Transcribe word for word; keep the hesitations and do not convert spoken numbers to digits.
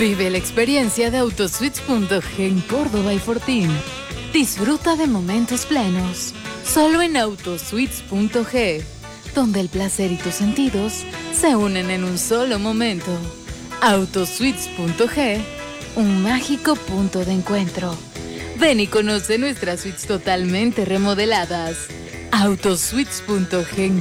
Vive la experiencia de Autosuites punto ge en Córdoba y Fortín. Disfruta de momentos plenos, solo en Autosuites punto ge, donde el placer y tus sentidos se unen en un solo momento. Autosuites punto ge, un mágico punto de encuentro. Ven y conoce nuestras suites totalmente remodeladas. Autosuites punto ge